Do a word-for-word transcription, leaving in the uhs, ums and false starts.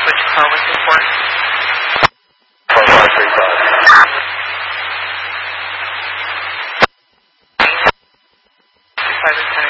Which car was this for? four five three five. Five is ten